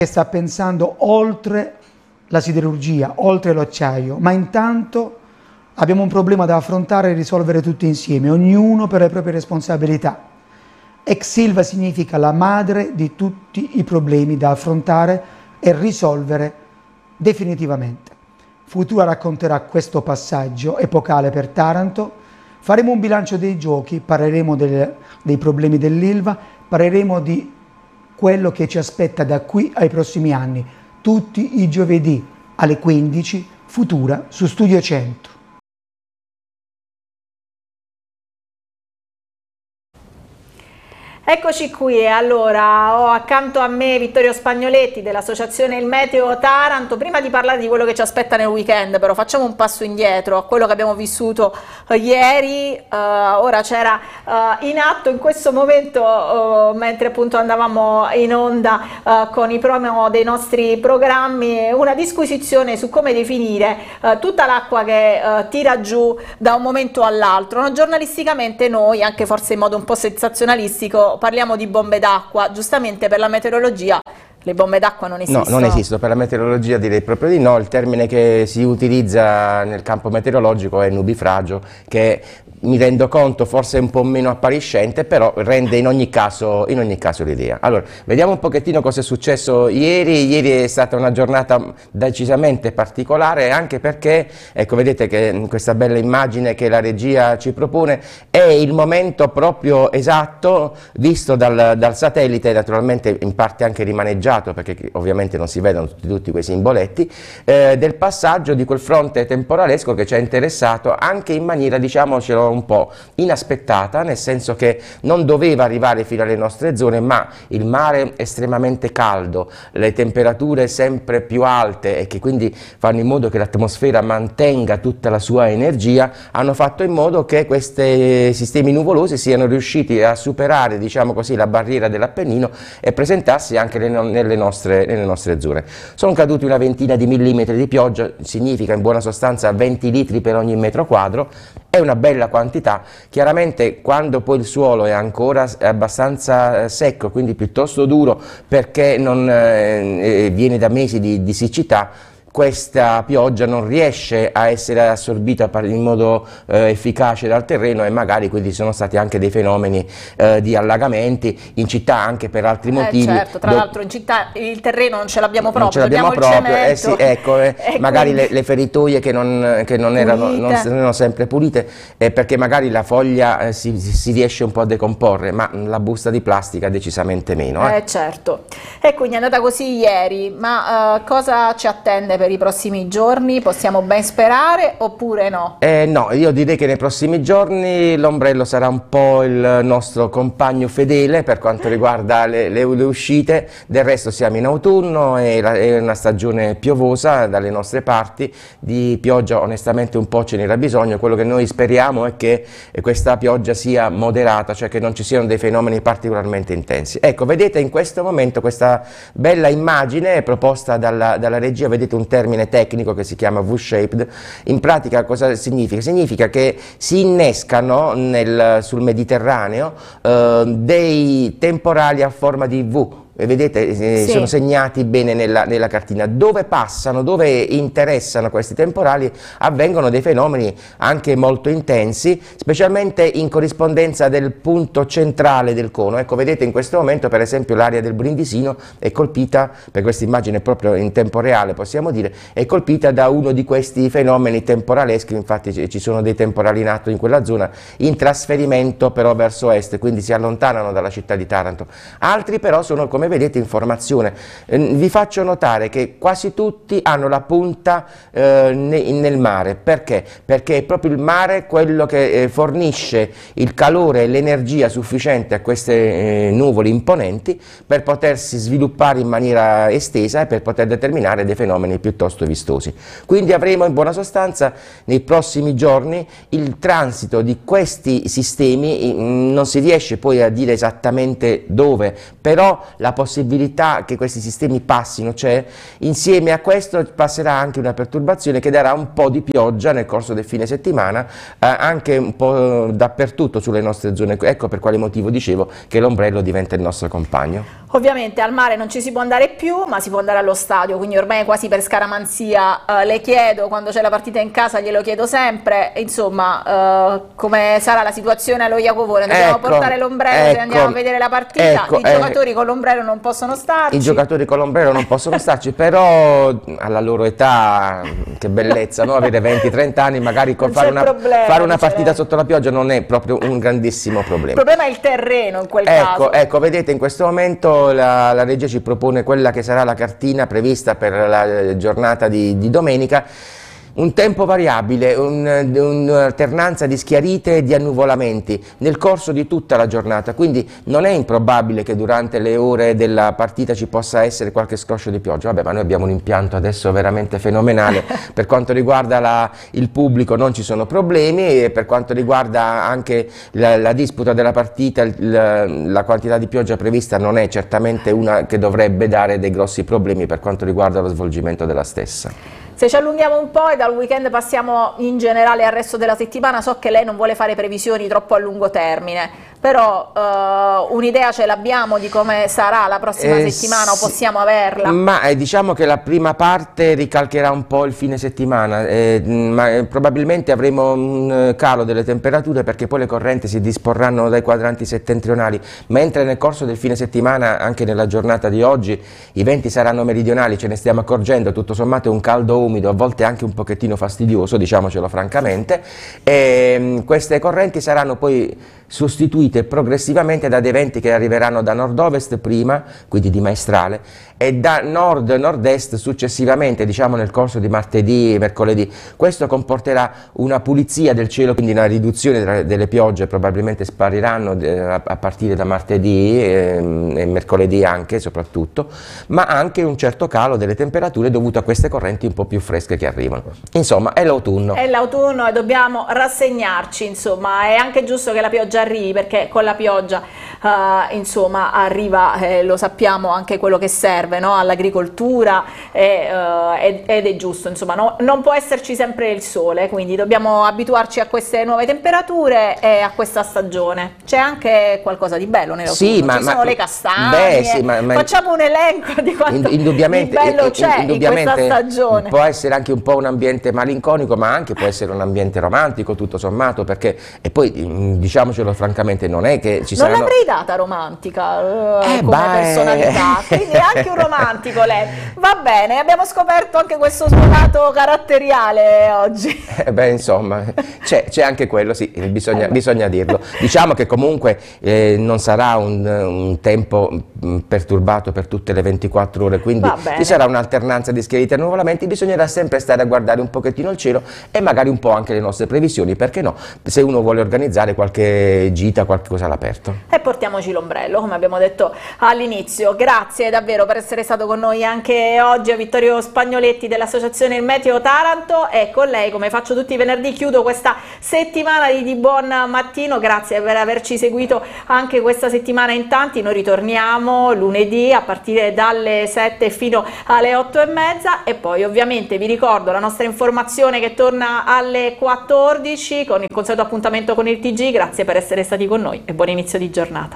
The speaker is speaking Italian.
che sta pensando oltre la siderurgia, oltre l'acciaio, ma intanto abbiamo un problema da affrontare e risolvere tutti insieme, ognuno per le proprie responsabilità. Ex Silva significa la madre di tutti i problemi da affrontare e risolvere definitivamente. Futura racconterà questo passaggio epocale per Taranto, faremo un bilancio dei giochi, parleremo dei problemi dell'Ilva, parleremo di quello che ci aspetta da qui ai prossimi anni, tutti i giovedì alle 15, Futura su Studio 100. Eccoci qui, allora ho accanto a me Vittorio Spagnoletti dell'associazione Il Meteo Taranto. Prima di parlare di quello che ci aspetta nel weekend, però facciamo un passo indietro a quello che abbiamo vissuto ieri. Ora c'era in atto in questo momento, mentre appunto andavamo in onda con i promo dei nostri programmi, una disquisizione su come definire tutta l'acqua che tira giù da un momento all'altro. No, giornalisticamente noi, anche forse in modo un po' sensazionalistico, parliamo di bombe d'acqua. Giustamente per la meteorologia le bombe d'acqua non esistono. No, non esistono, per la meteorologia direi proprio di no. Il termine che si utilizza nel campo meteorologico è nubifragio, che mi rendo conto forse è un po' meno appariscente, però rende in ogni caso l'idea. Allora, vediamo un pochettino cosa è successo ieri. Ieri è stata una giornata decisamente particolare, anche perché, ecco, vedete che questa bella immagine che la regia ci propone è il momento proprio esatto, visto dal satellite, naturalmente in parte anche rimaneggiato, perché ovviamente non si vedono tutti quei simboletti, del passaggio di quel fronte temporalesco che ci ha interessato anche in maniera, diciamocelo, un po' inaspettata, nel senso che non doveva arrivare fino alle nostre zone, ma il mare estremamente caldo, le temperature sempre più alte e che quindi fanno in modo che l'atmosfera mantenga tutta la sua energia, hanno fatto in modo che questi sistemi nuvolosi siano riusciti a superare, diciamo così, la barriera dell'Appennino e presentarsi anche nelle nostre zone. Sono caduti una ventina di millimetri di pioggia, significa in buona sostanza 20 litri per ogni metro quadro. È una bella quantità. Chiaramente quando poi il suolo è ancora abbastanza secco, quindi piuttosto duro, perché non viene da mesi di siccità, questa pioggia non riesce a essere assorbita in modo efficace dal terreno, e magari quindi sono stati anche dei fenomeni di allagamenti in città anche per altri motivi. Certo, tra l'altro in città il terreno non ce l'abbiamo proprio, non ce l'abbiamo proprio, sì, ecco, magari quindi le feritoie che non erano sempre pulite, perché magari la foglia si riesce un po' a decomporre, ma la busta di plastica decisamente meno. Certo. E quindi è andata così ieri, ma cosa ci attende per i prossimi giorni? Possiamo ben sperare oppure no? No, io direi che nei prossimi giorni l'ombrello sarà un po' il nostro compagno fedele per quanto riguarda le uscite. Del resto siamo in autunno, è una stagione piovosa dalle nostre parti, di pioggia onestamente un po' ce n'era bisogno. Quello che noi speriamo è che questa pioggia sia moderata, cioè che non ci siano dei fenomeni particolarmente intensi. Ecco, vedete in questo momento questa bella immagine proposta dalla regia, vedete un termine tecnico che si chiama V-shaped. In pratica cosa significa? Significa che si innescano sul Mediterraneo dei temporali a forma di V. Vedete, sono segnati bene nella cartina. Dove passano, dove interessano questi temporali, avvengono dei fenomeni anche molto intensi, specialmente in corrispondenza del punto centrale del cono. Ecco, vedete in questo momento per esempio l'area del Brindisino è colpita, per questa immagine proprio in tempo reale possiamo dire, è colpita da uno di questi fenomeni temporaleschi. Infatti ci sono dei temporali in atto in quella zona, in trasferimento però verso est, quindi si allontanano dalla città di Taranto. Altri però sono, come vedete, in formazione. Vi faccio notare che quasi tutti hanno la punta nel mare. Perché? Perché è proprio il mare quello che fornisce il calore e l'energia sufficiente a queste nuvole imponenti per potersi sviluppare in maniera estesa e per poter determinare dei fenomeni piuttosto vistosi. Quindi avremo in buona sostanza nei prossimi giorni il transito di questi sistemi. Non si riesce poi a dire esattamente dove, però la la possibilità che questi sistemi passino c'è, insieme a questo passerà anche una perturbazione che darà un po' di pioggia nel corso del fine settimana, anche un po' dappertutto sulle nostre zone. Ecco per quale motivo dicevo che l'ombrello diventa il nostro compagno. Ovviamente al mare non ci si può andare più, ma si può andare allo stadio, quindi ormai quasi per scaramanzia le chiedo, quando c'è la partita in casa glielo chiedo sempre, insomma come sarà la situazione allo Iacovone? Dobbiamo portare l'ombrello se andiamo a vedere la partita, i giocatori con l'ombrello non possono starci. I giocatori con l'ombrello non possono starci, però alla loro età, che bellezza, no? Avere 20-30 anni, magari fare una partita sotto la pioggia non è proprio un grandissimo problema. Il problema è il terreno in quel caso. Ecco, vedete in questo momento la regia ci propone quella che sarà la cartina prevista per la giornata di domenica. Un tempo variabile, un'alternanza di schiarite e di annuvolamenti nel corso di tutta la giornata, quindi non è improbabile che durante le ore della partita ci possa essere qualche scroscio di pioggia. Vabbè, ma noi abbiamo un impianto adesso veramente fenomenale, per quanto riguarda il pubblico non ci sono problemi, e per quanto riguarda anche la disputa della partita la quantità di pioggia prevista non è certamente una che dovrebbe dare dei grossi problemi per quanto riguarda lo svolgimento della stessa. Se ci allunghiamo un po' e dal weekend passiamo in generale al resto della settimana, so che lei non vuole fare previsioni troppo a lungo termine, però un'idea ce l'abbiamo di come sarà la prossima settimana, o possiamo averla? Ma diciamo che la prima parte ricalcherà un po' il fine settimana, ma probabilmente avremo un calo delle temperature perché poi le correnti si disporranno dai quadranti settentrionali, mentre nel corso del fine settimana, anche nella giornata di oggi, i venti saranno meridionali, ce ne stiamo accorgendo, tutto sommato è un caldo umido, a volte anche un pochettino fastidioso, diciamocelo francamente, e queste correnti saranno poi sostituite progressivamente da dei venti che arriveranno da nord-ovest prima, quindi di maestrale, e da nord-nord-est successivamente, diciamo nel corso di martedì e mercoledì. Questo comporterà una pulizia del cielo, quindi una riduzione delle piogge, probabilmente spariranno a partire da martedì e mercoledì anche soprattutto, ma anche un certo calo delle temperature dovuto a queste correnti un po' più fresche che arrivano. Insomma, è l'autunno. È l'autunno e dobbiamo rassegnarci, insomma, è anche giusto che la pioggia arrivi, perché con la pioggia insomma arriva, lo sappiamo, anche quello che serve, no? All'agricoltura, ed è giusto, insomma, non può esserci sempre il sole, quindi dobbiamo abituarci a queste nuove temperature e a questa stagione. C'è anche qualcosa di bello nell'autunno, ci sono le castagne, facciamo un elenco di quanto di bello c'è in questa stagione. Può essere anche un po' un ambiente malinconico, ma anche può essere un ambiente romantico tutto sommato, perché e poi diciamocelo francamente, non è che ci saranno... Non l'avrei data romantica come personalità, quindi è anche un romantico lei. Va bene, abbiamo scoperto anche questo suo lato caratteriale oggi. Beh, insomma, c'è anche quello, sì, bisogna dirlo. Diciamo che comunque non sarà un tempo perturbato per tutte le 24 ore, quindi ci sarà un'alternanza di schiarite e annuvolamenti, bisognerà sempre stare a guardare un pochettino il cielo e magari un po' anche le nostre previsioni, perché no, se uno vuole organizzare qualche gita, qualcosa all'aperto. E portiamoci l'ombrello, come abbiamo detto all'inizio. Grazie davvero per essere stato con noi anche oggi, a Vittorio Spagnoletti dell'Associazione Il Meteo Taranto, e con lei, come faccio tutti i venerdì, chiudo questa settimana di Buon Mattino. Grazie per averci seguito anche questa settimana in tanti. Noi ritorniamo lunedì a partire dalle 7 fino alle 8:30, e poi ovviamente vi ricordo la nostra informazione che torna alle 14 con il consueto appuntamento con il TG. Grazie per essere stati con noi e buon inizio di giornata.